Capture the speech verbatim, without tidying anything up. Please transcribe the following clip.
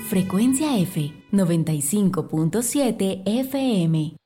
Frecuencia F, noventa y cinco punto siete F M.